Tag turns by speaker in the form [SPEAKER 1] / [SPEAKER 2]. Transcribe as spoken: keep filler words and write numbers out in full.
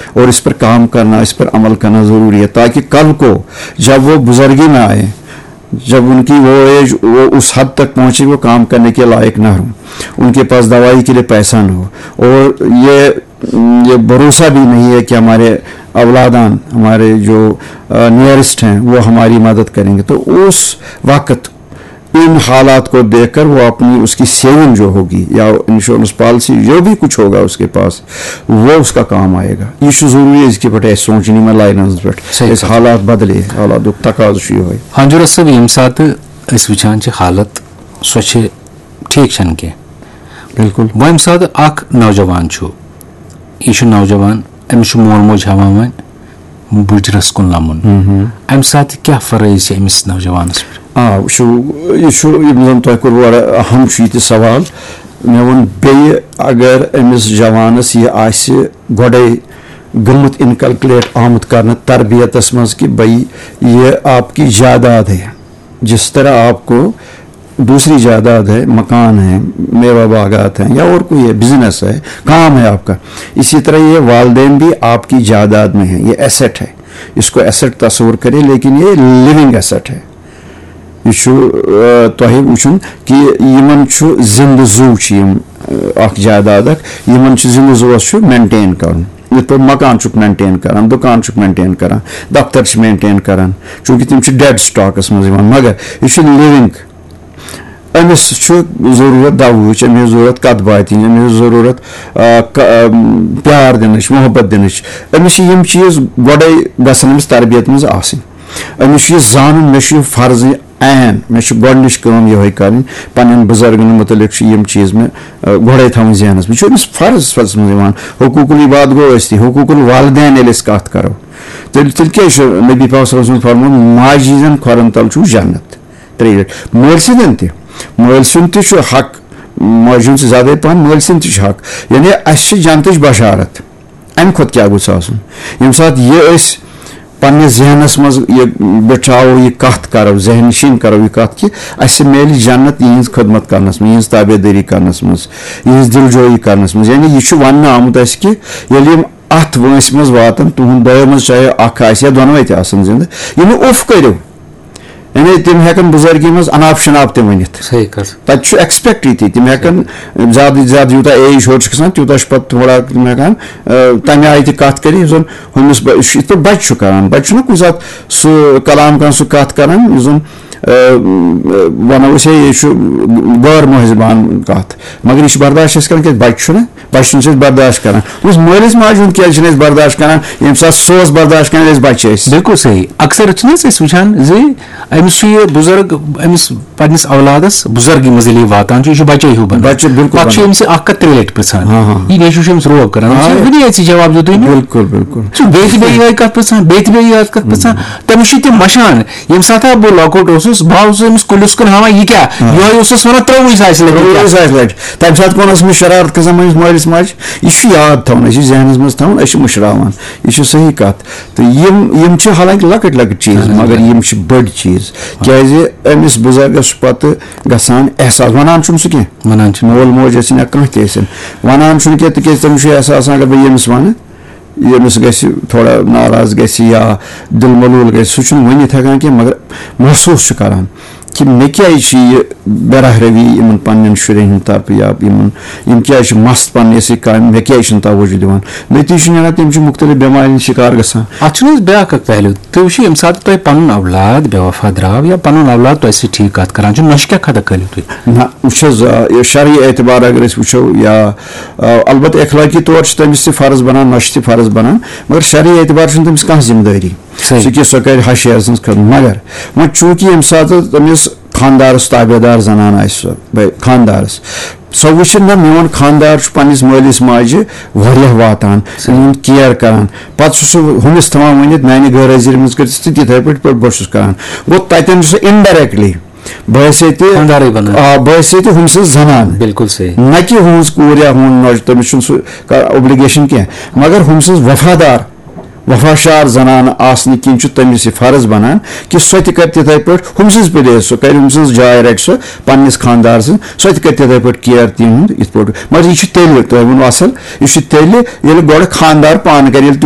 [SPEAKER 1] और इस पर काम करना, इस पर अमल करना ज़रूरी है, ताकि कल को जब वो बुजुर्गी में आए, जब उनकी वो एज वो उस हद तक पहुंचे वो काम करने के लायक ना हो, उनके पास दवाई के लिए पैसा ना हो, और ये ये भरोसा भी नहीं है कि हमारे औलादान, हमारे जो नियरेस्ट हैं वो हमारी मदद करेंगे। तो उस वक्त इन हालात को देखकर वो अपनी उसकी सेविंग जो होगी या इंश्योरेंस पॉलिसी जो भी कुछ होगा उसके पास, वो उसका काम आएगा। ये जरूरी है इसके पे सोचनी में लाइन पे हालात बदले, हालात तकाज़ हो।
[SPEAKER 2] हाँ जुर सब यम सात वचान हालत सो ठीक छन के
[SPEAKER 1] बिल्कुल
[SPEAKER 2] वो यम सात अख नौजवान यह नौजवान अमिस मोल मोज हवान वन बुजरस कुन लमुन अम सात क्या फरज अमिस नौजवानस
[SPEAKER 1] आ यह तुर अहम सवाल मे वो बे अगर अमिस जवानस यह आसि गोडे गमुत इनकलकुलेट आमुत कर तरबियतस मज कि भाई ये आपकी जायदाद है, जिस तरह आपको दूसरी जायदाद है, मकान है, मेवा बागात हैं या और कोई है, बिजनेस है, काम है आपका, इसी तरह ये वालदेन भी आपकी जायदाद में है, ये एसेट है। इसको एसेट तस्वुर करें, लेकिन ये लिविंग एसेट है। यह तुम वुचन कि यमन जिंद जू जायदाद यमन जिंद जूस मेंटेन कर, ये मकान मेंटेन करान, दुकान मेंटेन करान, दफ्तर मेंटेन करान, चूंकि तुम डेड स्टॉकस मज, मगर यह लिविंग अमिस जरूरत दवच, अमिस जरूरत कत बात, अमिस जरूरत प्यार दिन, मोहब्बत दिन, अमिस यम चीज गोडे गसन तरबियत मज आसन, अमिस जान मे फर्ज ऐन मे गोडनिश कम ये कर पन बुजुर्गन मुतलिक यम चीज में गोडे थवन जहनस मे अमिस फर्ज फर्ज मज हुकूकुल इबाद गो अस्ति, हुकूकुल वालदैन ये कत करो तेल तेल क्या नबी पाक सल्लल्लाहु अलैहि वसल्लम फरमोन माजिजन खोरन तल जन्नत त्रे मोल सिंदन त मोल सुन हक, मौजून से ज्यादा पहन मोल सुन हक, यानी अस जन्नत बशारत अम खुद क्या गुस आसन यम सात ये पन्ने जहनस मज ये बिठाओ, ये कत करो, जहन नशीन करो ये कत कि अस मेल जन्नत यहज खदमत करनस में, यहज ताबेदारी करनस मज, यहज दिलजोई करनस मज, यानी यह वन आमुत कि यम अत वंस मज वातन तुहद दो मज चाहे अख या दोनवे त आसन जिंद, यम उफ करो, यानी तम हेकन बुजुर्गी मज अनाप शनाप तम वन तक एक्सपेक्ट ये तम हेकन ज्यादा ज्यादा यूता एज होट गसान तूत पे थोड़ा तम हेकान तमे आय तत कर हमिस पे बच्चे करान, बच्चे ना कुछ सात सह कलाम कर सह कत करान जन वनो ये गैर महजबान कत, मगर यह बर्दाश्त कर बच्चे ना बच्चन बर्दाश्त करान, मलिस माज क्या बर्दाश्त करान ये सात सोस बर्दाश्त कर बच्चे।
[SPEAKER 2] बिल्कुल सही, अक्सर वुचान अमिस बुजुर्ग अमिस पन्निस औलादस बुजुर्गी मज ये वातान यह बच्चे हिू बन
[SPEAKER 1] बच्चे बिल्कुल
[SPEAKER 2] अमिस अख त्रे लट पृछान यह नेचु अमिस रोब कर जवाब दो
[SPEAKER 1] बिल्कुल बिल्कुल
[SPEAKER 2] बे कत पृछान बे कत पृछान तमिस तम मशान ये सात बह लॉकआउट बह अमिस कुलिस कुन हावान यह क्या यह वन त्रोवह सास
[SPEAKER 1] लट तम सात कौन शरारत गसान मस मालिस माज, यह याद थवन यह जहनस मज थवन मुशरावान, यह सही कत। तो यम हालांकि लकट लकट चीज मगर यम बड़ चीज क्या अमिस बुजुर्गस पे गसान एहसास वनान सह क्या
[SPEAKER 2] वनान
[SPEAKER 1] मोल मोज या कह तन वनान क्या तिक तमिस एहसास अगर बह यमिस वन यमिस गि थोड़ा नाराज गि या दिल मलूल गि सह वनित हेकान कि मगर महसूस करान कि मे क्या यह बेरह रवी इन पन्न शुरन हंद तरफ या इन क्या मस्त पन्ने काम मे क्या तवज्जो दिवान नतीजा तम मुख्तलिफ बेमार शिकार गसान।
[SPEAKER 2] अत ब्या पहलू तुम ये सात तुम पन औलाद बेवफा द्राव या पन औलाद तुम ठीक कत कर नश क्या खदा करो तुम
[SPEAKER 1] ना वो शरई एतबार अगर वो या अलबत् अखलाकी तौर तमिस फर्ज बनान नश त फर्ज बनान, मगर शरई एतबार तमिस कह जिम्मेदारी सह कि सह कर हश सज खदमत, मगर वो चूंकि ये सात तमिस खानदारस ताबेदार जनान खानदारस सो वुच ना मोन खानदार पन्निस मालिस माजे वारियाह वातान केयर करान पत हमिस थवान वनित माने गैर हाजिर मज कर तिथे पे बहुत करान गो तन इनडायरेक्टली बहसे बहसे हमिस जनान
[SPEAKER 2] बिल्कुल सही
[SPEAKER 1] न कि हूज कूर या हून नौज तमिस ओब्लिगेशन क्या, मगर हमिस वफादार वफाशार जनान आसने किन तमिस फर्ज बनान कि सह कर तिथे पे हमिस पे सह कर हमिस जाय रट सह पन्निस खानदार सह सह कर तिथे पे केयर तिहद इत पे, मगर यह तेल तुम वो असल यह तेल गोड खानदार पान कर